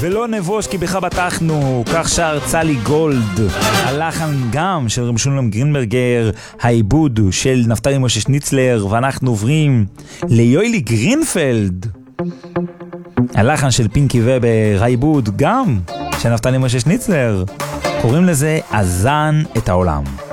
ולא נבוש כי בך בטחנו, כך שר צלי גולד. הלחן גם של רב משולם גרינברגר, העיבוד של נפתלי משה שניצלר, ואנחנו עוברים ליוילי גרינפלד. הלחן של פינקי ובר, העיבוד גם של נפתלי משה שניצלר. קוראים לזה אזן את העולם.